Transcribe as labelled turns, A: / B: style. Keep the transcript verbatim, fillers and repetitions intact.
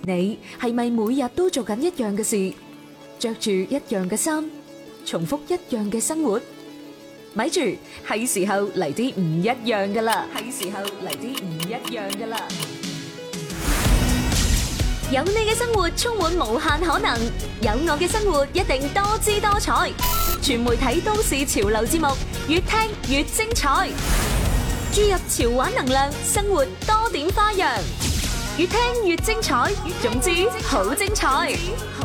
A: 你係咪每日都做緊一樣嘅事，着住一樣嘅衫，重複一樣嘅生活？咪住，係時候嚟啲唔一樣噶啦！係時候嚟啲唔一樣噶啦！有你嘅生活充滿無限可能，有我嘅生活一定多姿多彩。全媒體都市潮流節目，越聽越精彩。注入潮玩能量，生活多點花樣，越聽越精彩。總之，好精彩！